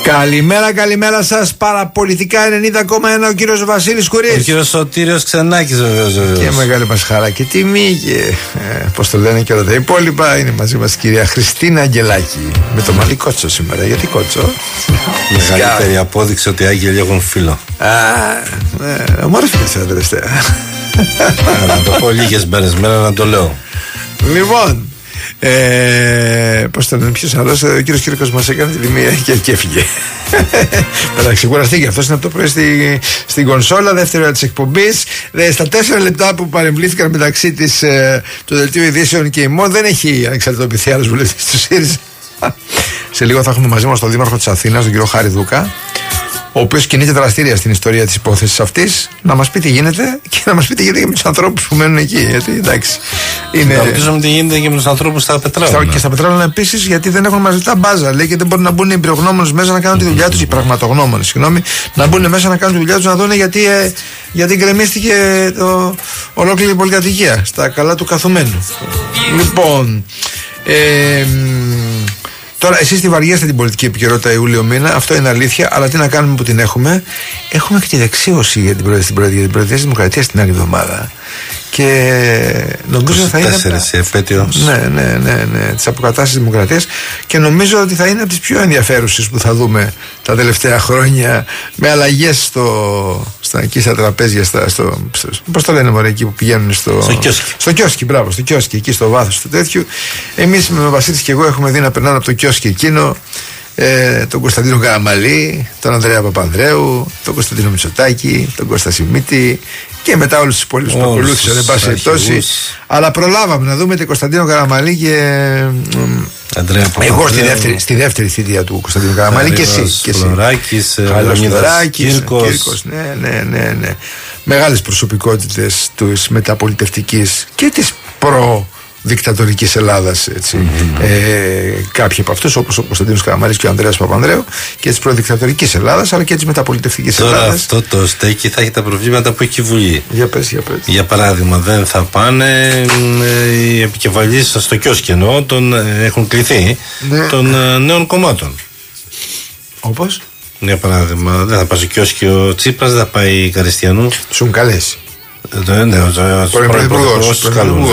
Καλημέρα σας. Παραπολιτικά 90,1 ο κύριος Βασίλης Κουρής. Ο κύριος Σωτήριος Ξενάκης βεβαίως. Και μεγάλη μας χαρά και τιμή και πώς το λένε και όλα τα υπόλοιπα. Είναι μαζί μας η κυρία Χριστίνα Αγγελάκη. Με το μαλλί κότσο σήμερα. Γιατί κότσο? Μεγαλύτερη απόδειξη ότι οι άγγελοι έχουν φίλο. Ομορφή θα τελευταία. Να το πω λίγες μέρες μέρα να το λέω. Λοιπόν, πώς το λένε, ποιος άλλος? Ο κύριος Κύρκος μας έκανε τη τιμή και έφυγε. Εντάξει, κουραστήκε. Αυτός είναι από το πρωί στην κονσόλα, δεύτερη ώρα της εκπομπής. Στα 4 λεπτά που παρεμβλήθηκαν μεταξύ του δελτίου ειδήσεων και ημών, δεν έχει ανεξαρτητοποιηθεί άλλος βουλευτής του ΣΥΡΙΖΑ. Σε λίγο θα έχουμε μαζί μας τον Δήμαρχο της Αθήνας, τον κύριο Χάρη Δούκα, ο οποίος κινείται δραστήρια στην ιστορία της υπόθεσης αυτής, να μας πει τι γίνεται και να μας πει τι γίνεται και με τους ανθρώπους που μένουν εκεί. Γιατί εντάξει. Να ρωτήσουμε τι γίνεται και με τους ανθρώπους στα πετράλαια. Και στα πετράλαια επίσης, γιατί δεν έχουν μαζευτά μπάζα. Λέει και δεν μπορούν να μπουν οι εμπειρογνώμονες μέσα να κάνουν τη δουλειά τους, οι πραγματογνώμονες, συγγνώμη, να μπουν μέσα να κάνουν τη δουλειά τους, να δουν γιατί γκρεμίστηκε ολόκληρη η πολυκατοικία στα καλά του καθουμένου. Λοιπόν. Τώρα, εσείς τη βαριέστε την πολιτική επικαιρότητα Ιούλιο μήνα, αυτό είναι αλήθεια, αλλά τι να κάνουμε που την έχουμε. Έχουμε και τη δεξίωση για την προεδρία της Δημοκρατίας την άλλη εβδομάδα. Και νομίζω θα είναι. 4 επέτειος. Ναι, της αποκατάστασης της Δημοκρατίας. Και νομίζω ότι θα είναι από τις πιο ενδιαφέρουσες που θα δούμε τα τελευταία χρόνια, με αλλαγές εκεί στα τραπέζια, πώς το λένε μωρέ, εκεί που πηγαίνουν στο κιόσκι, μπράβο, στο κιόσκι, εκεί στο βάθος του τέτοιου. Εμείς με ο Βασίλης και εγώ έχουμε δει να περνάνε από το κιόσκι εκείνο τον Κωνσταντίνο Καραμαλή, τον Ανδρέα Παπανδρέου, τον Κωνσταντίνο Μητσοτάκη, τον Κώστα Σιμίτη και μετά όλους τους υπόλοιπους που ακολούθησαν, εν πάση περιπτώσει. Αλλά προλάβαμε να δούμε τον Κωνσταντίνο Καραμαλή και εγώ στη δεύτερη θητεία του Κωνσταντίνου Καραμαλή και εσύ. Φλωράκης, Κύρκος. Ναι. Μεγάλες προσωπικότητες της μεταπολιτευτικής και της δικτατορικής Ελλάδας, κάποιοι από αυτούς, όπως ο Κωνσταντίνος Καραμαλής και ο Ανδρέας Παπανδρέου, και της προδικτατορικής Ελλάδας αλλά και της μεταπολιτευτικής Ελλάδας. Τώρα αυτό το στέκει θα έχει τα προβλήματα που έχει η Βουλή. Για πες. Για παράδειγμα, δεν θα πάνε οι επικεφαλείς στο κιόσκι, έχουν κληθεί των νέων κομμάτων. Όπως? Για παράδειγμα, δεν θα πάει στο κιόσκι ο Τσίπρας, δεν θα πάει η Καριστιανού. Τους έχουν καλέσει. Πρωθυπουργός τους καλούν,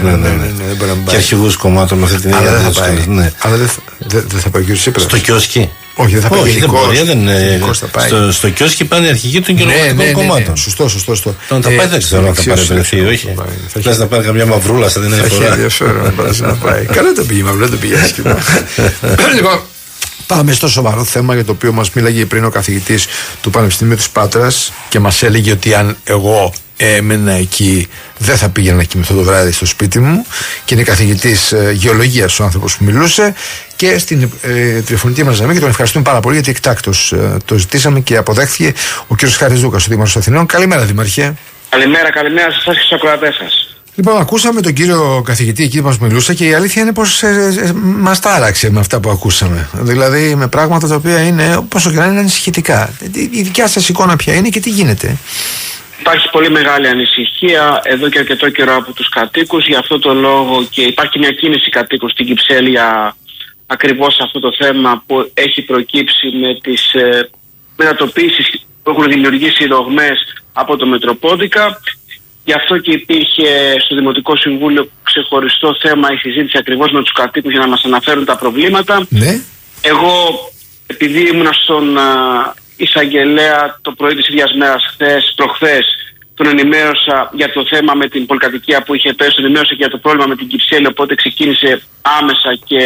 και αρχηγούς κομμάτων με αυτή την ίδια. Αλλά δεν θα πάει ο κ. Τσίπρας στο κιόσκι. Όχι, δεν θα πάει γενικός. Στο κιόσκι πάνε οι αρχηγοί των κοινωνικών κομμάτων. Σωστό. Όταν θα πάει δεν ξέρω αν θα παρευρεθεί, όχι. Θες να πάρει καμιά μαυρούλα σαν την άλλη φορά. Έχει ενδιαφέρον να πάει. Καλά το πήγε μαυρούλα, το πήγε άσχημα. Λοιπόν, πάμε στο σοβαρό θέμα για το οποίο μας μίλαγε πριν ο καθηγητής του Πανεπιστημίου της Πάτρας και μας έλεγε ότι αν εγώ έμενα εκεί δεν θα πήγαινα να κοιμηθώ το βράδυ στο σπίτι μου, και είναι καθηγητής γεωλογίας ο άνθρωπος που μιλούσε, και στην τηλεφωνική μας γραμμή, και τον ευχαριστούμε πάρα πολύ γιατί εκτάκτως το ζητήσαμε και αποδέχθηκε ο κ. Χάρης Δούκας, ο Δήμαρχος Αθηνών. Καλημέρα, Δήμαρχε. Καλημέρα σε εσάς και στους ακροατές σας. Λοιπόν, ακούσαμε τον κύριο καθηγητή εκεί που μας μιλούσε και η αλήθεια είναι πως μας τάραξε με αυτά που ακούσαμε. Δηλαδή με πράγματα τα οποία είναι, όσο και να είναι, ανησυχητικά. Η δικιά σας εικόνα ποια είναι και τι γίνεται? Υπάρχει πολύ μεγάλη ανησυχία εδώ και αρκετό καιρό από τους κατοίκους. Γι' αυτό το λόγο και υπάρχει μια κίνηση κατοίκων στην Κυψέλη για ακριβώς αυτό το θέμα που έχει προκύψει με τις μετατοπίσεις που έχουν δημιουργήσει ρογμές από το Μετροπόντικα. Γι' αυτό και υπήρχε στο Δημοτικό Συμβούλιο ξεχωριστό θέμα η συζήτηση ακριβώς με τους κατοίκους για να μας αναφέρουν τα προβλήματα. Ναι. Εγώ, επειδή ήμουνα στον εισαγγελέα το πρωί της ίδιας μέρας προχθές, τον ενημέρωσα για το θέμα με την πολυκατοικία που είχε πέσει, τον ενημέρωσα και για το πρόβλημα με την Κυψέλη, οπότε ξεκίνησε άμεσα και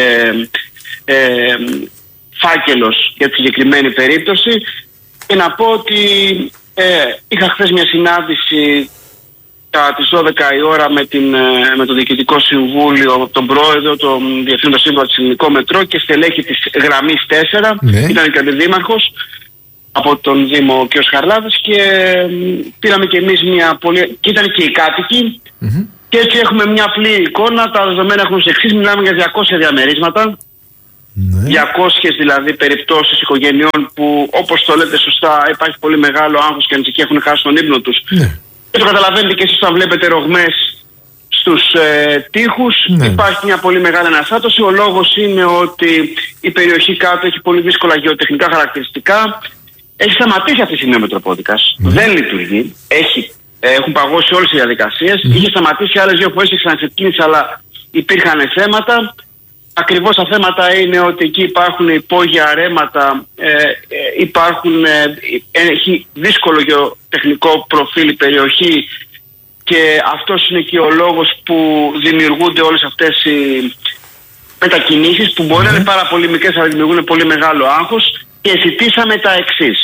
φάκελος για τη συγκεκριμένη περίπτωση. Και να πω ότι είχα χθες μια συνάντηση κατά τις 12 η ώρα με το Διοικητικό Συμβούλιο, τον Πρόεδρο, τον Διευθύνοντα Σύμβουλο της Ελληνικό Μετρό και στελέχη της γραμμής 4. Ήταν και ο Αντιδήμαρχος από τον Δήμο ο κ. Χαρλάδης, και πήραμε και εμείς μια πολύ... και ήταν και οι κάτοικοι, και έτσι έχουμε μια απλή εικόνα. Τα δεδομένα έχουν ως εξής: μιλάμε για 200 διαμερίσματα, 200 δηλαδή περιπτώσεις οικογενειών που, όπως το λέτε σωστά, υπάρχει πολύ μεγάλο άγχος και ανησυχία, έχουν χάσει τον ύπνο τους. Και το καταλαβαίνετε και εσείς όταν βλέπετε ρογμές στους τοίχους. Υπάρχει μια πολύ μεγάλη αναστάτωση. Ο λόγος είναι ότι η περιοχή κάτω έχει πολύ δύσκολα γεωτεχνικά χαρακτηριστικά. Έχει σταματήσει αυτή τη στιγμή ο Μετροπόδικας. Δεν λειτουργεί. Έχουν παγώσει όλες οι διαδικασίες. Είχε σταματήσει άλλες 2 φορές και ξαναξεκίνησε, αλλά υπήρχαν θέματα. Ακριβώς τα θέματα είναι ότι εκεί υπάρχουν υπόγεια ρέματα, έχει δύσκολο γεωτεχνικό προφίλ η περιοχή και αυτός είναι και ο λόγος που δημιουργούνται όλες αυτές οι μετακινήσεις που μπορεί να είναι πάρα πολύ μικρές αλλά δημιουργούν πολύ μεγάλο άγχος και ζητήσαμε τα εξής.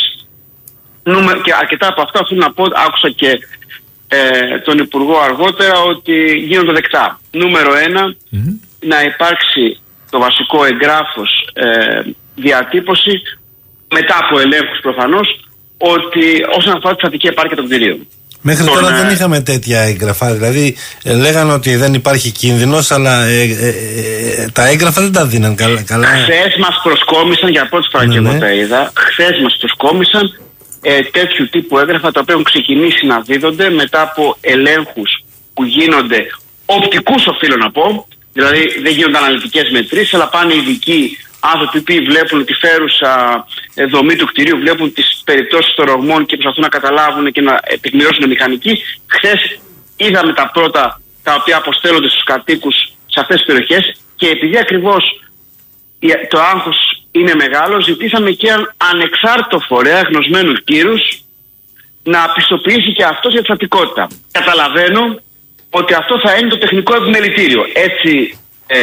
Και αρκετά από αυτά θέλω να πω, άκουσα και τον Υπουργό αργότερα ότι γίνονται δεκτά. Νούμερο 1, να υπάρξει το βασικό εγγράφος διατύπωση μετά από ελέγχους προφανώς ότι όσον αφορά τη στατική επάρκεια των κτηρίων. Μέχρι τώρα δεν είχαμε τέτοια έγγραφα, δηλαδή λέγανε ότι δεν υπάρχει κίνδυνος, αλλά τα έγγραφα δεν τα δίναν καλά. Χθες μας προσκόμισαν, για πρώτη φορά και εγώ τα είδα, χθες μας προσκόμισαν τέτοιου τύπου έγγραφα τα οποία έχουν ξεκινήσει να δίδονται μετά από ελέγχους που γίνονται οπτικούς, οφείλω να πω, δηλαδή δεν γίνονται αναλυτικές μετρήσεις, αλλά πάνε ειδικοί άνθρωποι που βλέπουν τη φέρουσα δομή του κτηρίου, βλέπουν τις περιπτώσεις των ρογμών και προσπαθούν να καταλάβουν και να τεκμηρώσουν μηχανική. Χθες είδαμε τα πρώτα τα οποία αποστέλλονται στους κατοίκους σε αυτές τις περιοχές και επειδή ακριβώς το άγχος είναι μεγάλο, ζητήσαμε και έναν ανεξάρτητο φορέα γνωσμένου κύρους να πιστοποιήσει και αυτός για τη στατικότητα. Καταλαβαίνω ότι αυτό θα είναι το τεχνικό επιμελητήριο. Έτσι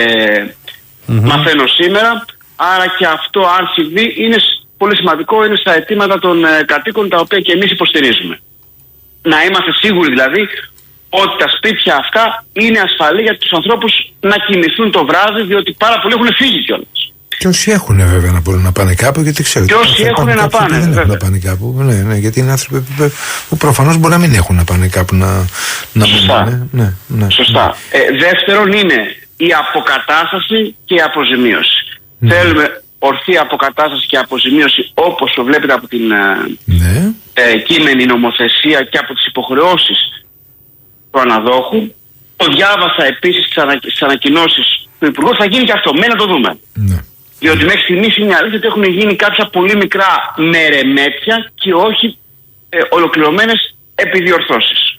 μαθαίνω σήμερα. Άρα και αυτό, αν συμβεί, είναι πολύ σημαντικό, είναι στα αιτήματα των κατοίκων τα οποία και εμείς υποστηρίζουμε. Να είμαστε σίγουροι δηλαδή ότι τα σπίτια αυτά είναι ασφαλή για τους ανθρώπους να κοιμηθούν το βράδυ, διότι πάρα πολλοί έχουν φύγει κιόλας. Και όσοι έχουν βέβαια να μπορούν να πάνε κάπου, γιατί ξέρω. Και όσοι έχουν να πάνε. Δεν έχουν να πάνε κάπου. Ναι, γιατί είναι άνθρωποι που προφανώς μπορεί να μην έχουν να πάνε κάπου να Σωστά. Ναι. Σωστά. Δεύτερον είναι η αποκατάσταση και η αποζημίωση. Θέλουμε ορθή αποκατάσταση και αποζημίωση όπως το βλέπετε από την κείμενη νομοθεσία και από τις υποχρεώσεις του αναδόχου. Το διάβασα επίσης στις ανακοινώσεις του Υπουργού, θα γίνει και αυτό. Μένει να το δούμε. Διότι μέχρι στιγμής είναι αλήθεια ότι έχουν γίνει κάποια πολύ μικρά μερεμέτια και όχι ολοκληρωμένες επιδιορθώσεις.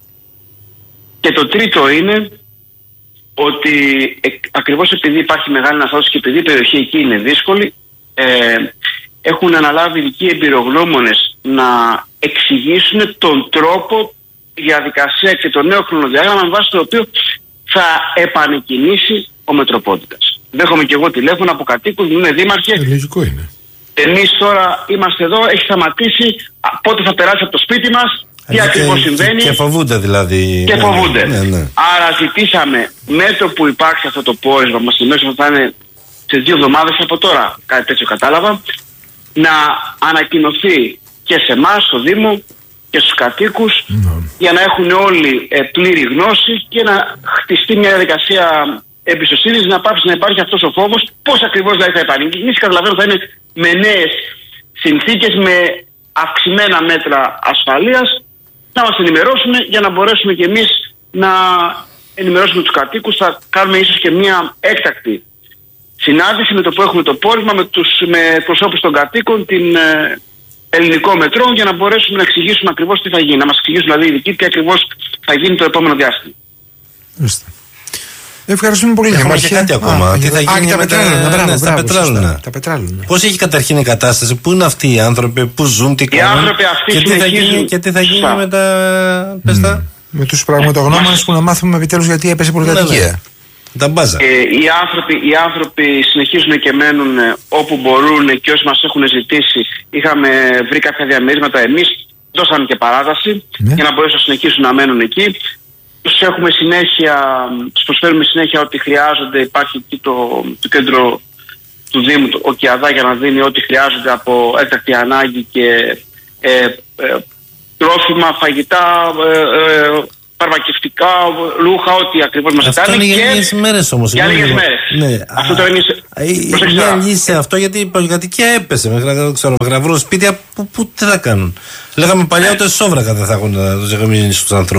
Και το τρίτο είναι ότι ακριβώς επειδή υπάρχει μεγάλη αναστάτωση και επειδή η περιοχή εκεί είναι δύσκολη, έχουν αναλάβει ειδικοί εμπειρογνώμονες να εξηγήσουν τον τρόπο, τη διαδικασία και το νέο χρονοδιάγραμμα με βάση το οποίο θα επανεκκινήσει ο Μετροπόδικας. Δέχομαι και εγώ τηλέφωνο από κατοίκους, μου είναι δήμαρχε. Λογικό είναι. Εμείς τώρα είμαστε εδώ, έχει σταματήσει, πότε θα περάσει από το σπίτι μας. Τι ακριβώς συμβαίνει. Και φοβούνται δηλαδή. Και φοβούνται. Άρα ζητήσαμε με το που υπάρξει αυτό το πόρισμα, μας ενημέρωσαν θα είναι σε 2 εβδομάδες από τώρα, κάτι τέτοιο κατάλαβα, να ανακοινωθεί και σε εμάς, στο Δήμο και στους κατοίκους, για να έχουν όλοι πλήρη γνώση και να χτιστεί μια διαδικασία εμπιστοσύνης, να πάψει να υπάρχει αυτός ο φόβος, πώς ακριβώς δηλαδή θα επανεκκινήσει. Καταλαβαίνω θα είναι με νέες συνθήκες, με αυξημένα μέτρα ασφαλείας, να μας ενημερώσουν για να μπορέσουμε και εμείς να ενημερώσουμε τους κατοίκους. Θα κάνουμε ίσως και μια έκτακτη συνάντηση με το που έχουμε το πόρισμα με προσώπους των κατοίκων, την ελληνικό μετρό, για να μπορέσουμε να εξηγήσουμε ακριβώς τι θα γίνει. Να μας εξηγήσουν δηλαδή οι ειδικοί τι ακριβώς θα γίνει το επόμενο διάστημα. Ευχαριστούμε πολύ. Έχουμε και κάτι ακόμα. Τι θα γίνει με τα πετράλαινα. Πώς έχει καταρχήν η κατάσταση, πού είναι αυτοί οι άνθρωποι, πού ζουν, τι κάνουν και τι θα γίνει με τα πεστά. Με τους πραγματογνώμονες που να μάθουμε επιτέλους γιατί έπεσε πρωτοτυχία. Τα μπάζα. Οι άνθρωποι συνεχίζουν και μένουν όπου μπορούν και όσοι μας έχουν ζητήσει. Είχαμε βρει κάποια διαμερίσματα εμείς, δώσαμε και παράταση για να μπορέσουν να συνεχίσουν να μένουν εκεί. Τους προσφέρουμε συνέχεια ό,τι χρειάζονται. Υπάρχει εκεί το κέντρο του Δήμου, ο ΚΙΑΔΑ, για να δίνει ό,τι χρειάζονται από έκτακτη ανάγκη και τρόφιμα, φαγητά, φαρμακευτικά, ρούχα, ό,τι ακριβώς μας ζητάνε. Αυτό είναι για λίγες μέρες όμως. Για λίγες μέρες. Ναι. Αυτό τώρα είναι μια λύση αυτό, γιατί η έπεσε. Μέχρι να βρουν σπίτια, πού τι θα κάνουν. Λέγαμε παλιά ότι σόβρακα δεν θα έχουν να τους εγγαμίσει στους ανθρώπους.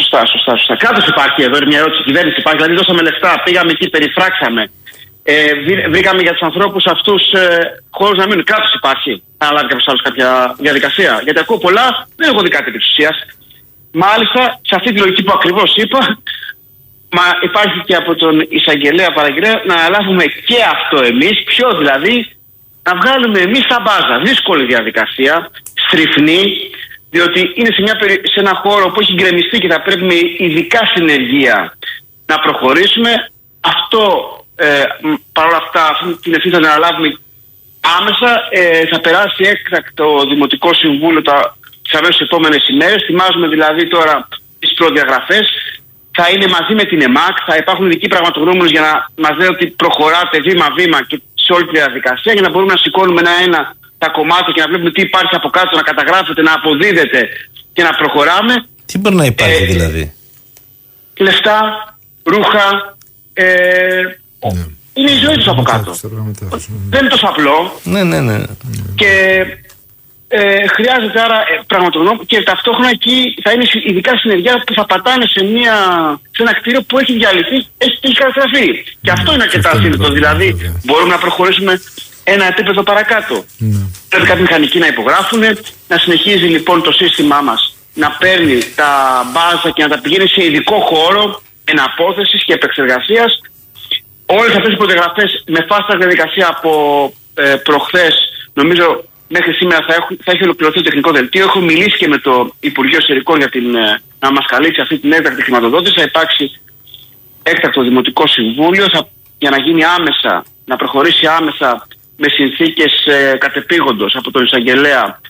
Σωστά. Κράτος υπάρχει εδώ, είναι μια ερώτηση. Κυβέρνηση υπάρχει, δηλαδή δώσαμε λεφτά, πήγαμε εκεί, περιφράξαμε. Βρήκαμε για τους ανθρώπους αυτούς χώρους να μείνουν. Κράτος υπάρχει. Θα αναλάβει κάποιος άλλος κάποια διαδικασία. Γιατί ακούω πολλά, δεν έχω δει κάτι επί της ουσίας. Μάλιστα, σε αυτή τη λογική που ακριβώς είπα, μα υπάρχει και από τον εισαγγελέα παραγγελέα να αναλάβουμε και αυτό εμείς. Ποιο δηλαδή, να βγάλουμε εμείς τα μπάζα. Δύσκολη διαδικασία, στριφνή, διότι είναι σε ένα χώρο που έχει γκρεμιστεί και θα πρέπει με ειδικά συνεργεία να προχωρήσουμε. Αυτό, παρόλα αυτά, αυτή την ευθύνη θα την αναλάβουμε άμεσα. Θα περάσει έκτακτο Δημοτικό Συμβούλιο τις αμέσως επόμενες ημέρες. Θυμάζουμε δηλαδή τώρα τις προδιαγραφές. Θα είναι μαζί με την ΕΜΑΚ, θα υπάρχουν ειδικοί πραγματογνώμονες για να μας λένε ότι προχωράτε βήμα-βήμα και σε όλη τη διαδικασία, για να μπορούμε να σηκώνουμε ένα-ένα τα κομμάτια και να βλέπουμε τι υπάρχει από κάτω, να καταγράφεται, να αποδίδεται και να προχωράμε. Τι μπορεί να υπάρχει δηλαδή? Λεφτά, ρούχα, είναι η ζωή τους από κάτω. Δεν είναι τόσο απλό. Ναι. Και χρειάζεται άρα πραγματογνώμη και ταυτόχρονα εκεί θα είναι ειδικά συνεργεία που θα πατάνε σε ένα κτίριο που έχει διαλυθεί, έχει καταστραφεί. Και αυτό είναι αρκετά σύνθετο. Δηλαδή, μπορούμε να προχωρήσουμε ένα επίπεδο παρακάτω. Πρέπει κάποιοι μηχανικοί να υπογράφουν, να συνεχίζει λοιπόν το σύστημά μας να παίρνει τα μπάζα και να τα πηγαίνει σε ειδικό χώρο εναπόθεσης και επεξεργασίας. Όλες αυτές οι προδιαγραφές με φάστα διαδικασία από προχθές, νομίζω μέχρι σήμερα θα έχει ολοκληρωθεί το τεχνικό δελτίο. Έχω μιλήσει και με το Υπουργείο Εσωτερικών για να μας καλύψει αυτή την έκτακτη χρηματοδότηση. Θα υπάρξει έκτακτο Δημοτικό Συμβούλιο για να γίνει άμεσα, να προχωρήσει άμεσα με συνθήκες κατεπήγοντος από τον εισαγγελέα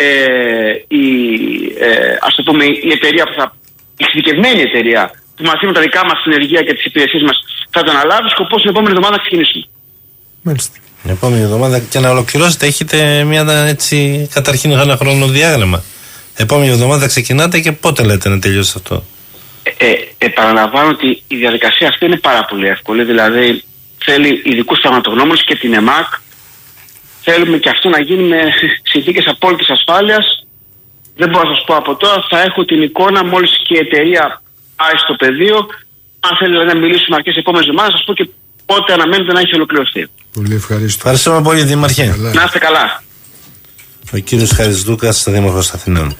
η εταιρεία η εξειδικευμένη εταιρεία που μαζί με τα δικά μας συνεργεία και τις υπηρεσίες μας θα το αναλάβει. Σκοπός την επόμενη εβδομάδα να ξεκινήσουμε. Μάλιστα. Την επόμενη εβδομάδα και να ολοκληρώσετε, έχετε καταρχήν ένα χρονοδιάγραμμα. Επόμενη εβδομάδα ξεκινάτε και πότε λέτε να τελειώσει αυτό? Επαναλαμβάνω ότι η διαδικασία αυτή είναι πάρα πολύ εύκολη. Δηλαδή θέλει ειδικούς πραγματογνώμονες και την ΕΜΑΚ. Θέλουμε και αυτό να γίνει με συνθήκες απόλυτης ασφάλειας. Δεν μπορώ να σας πω από τώρα. Θα έχω την εικόνα μόλις και η εταιρεία πάει στο πεδίο. Αν θέλει να μιλήσουμε αρκετές επόμενες εβδομάδες, σας πω και πότε αναμένεται να έχει ολοκληρωθεί. Πολύ ευχαριστώ. Ευχαριστούμε πολύ, Δήμαρχε. Να είστε καλά. Ο κύριος Χαρισδούκας, Δήμαρχος Αθηνών.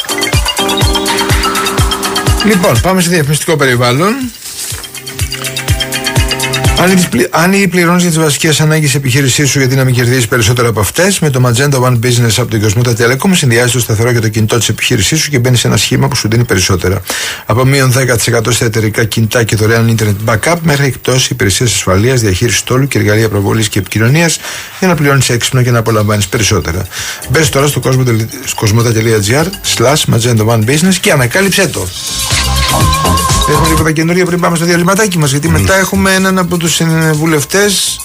Λοιπόν, πάμε σε διαφημιστικό περιβάλλον. Αν πληρώνεις για τις βασικές ανάγκες επιχείρησής σου γιατί να μην κερδίσεις περισσότερο από αυτές, με το Magenta One Business από τον Κοσμότα Telecom συνδυάζεις το σταθερό και το κινητό της επιχείρησής σου και μπαίνεις σε ένα σχήμα που σου δίνει περισσότερα. Από μείον 10% στα εταιρικά κινητά και δωρεάν internet backup μέχρι εκπτώσεις υπηρεσίες ασφαλείας, διαχείρισης στόλου και εργαλεία προβολής και επικοινωνίας για να πληρώνεις έξυπνα και να απολαμβάνεις περισσότερα. Μπες τώρα στο kosmota.gr/Magenta One Business και ανακάλυψέ το. Έχουμε τίποτα καινούργια πριν πάμε στο διαλυματάκι μας, γιατί μετά έχουμε έναν από τους βουλευτές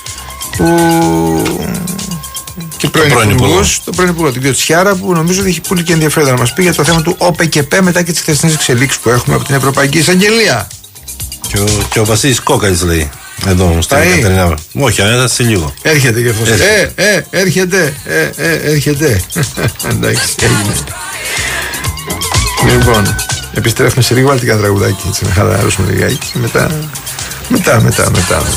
και πρώην υπουργούς, τον πρώην υπουργό, τον κ. Τσιάρα, που νομίζω ότι έχει πολύ και ενδιαφέρον να μας πει για το θέμα του ΟΠΕΚΕΠΕ μετά και τις χθεσινές εξελίξεις που έχουμε από την Ευρωπαϊκή Εισαγγελία. Και ο Βασίλης Κόκαλης λέει εδώ στην Κατερίνα. Όχι, αλλά σε λίγο. Έρχεται και αυτός. Έρχεται. Εντάξει, έγινε. Λοιπόν, επιστρέφουμε σε λίγο, βάλτε κανένα τραγουδάκι έτσι να χαλαρώσουμε λιγάκι και μετά.